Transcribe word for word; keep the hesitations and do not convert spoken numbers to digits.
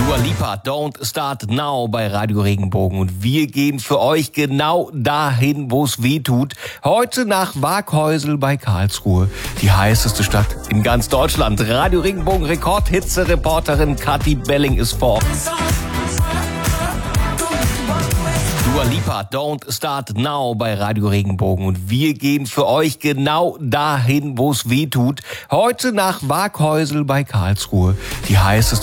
Dua Lipa, Don't Start Now bei Radio Regenbogen. Und wir gehen für euch genau dahin, wo es weh tut. Heute nach Waaghäusel bei Karlsruhe, die heißeste Stadt in ganz Deutschland. Radio Regenbogen Rekordhitze-Reporterin Kathi Belling ist vor Ort. Dua Lipa, Don't Start Now bei Radio Regenbogen. Und wir gehen für euch genau dahin, wo es weh tut. Heute nach Waaghäusel bei Karlsruhe, die heißeste